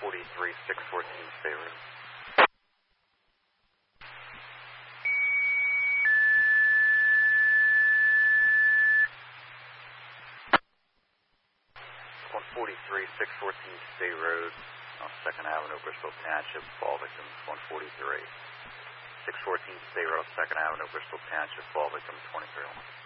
614 State Road. One 43 614 State Road, 2nd Avenue, Bristol Township. Fall victims 143. 614 State Road, 2nd Avenue, Bristol Township. Fall victim 2301.